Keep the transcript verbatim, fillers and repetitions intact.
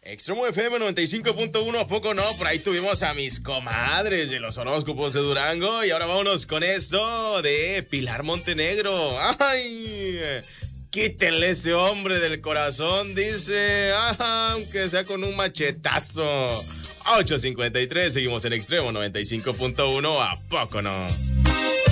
Extremo F M noventa y cinco punto uno, ¿a poco no? Por ahí tuvimos a mis comadres de los horóscopos de Durango. Y ahora vámonos con esto de Pilar Montenegro. ¡Ay! Quítenle ese hombre del corazón, dice, ah, aunque sea con un machetazo. ocho cincuenta y tres, seguimos en Extremo noventa y cinco punto uno, ¿a poco no?